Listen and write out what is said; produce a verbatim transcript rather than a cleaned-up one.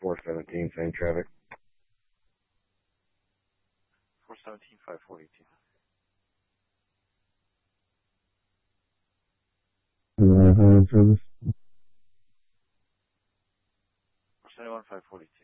four seventeen, same traffic. four seventeen, five forty-two. Uh, service. four seventy-one, five forty-two.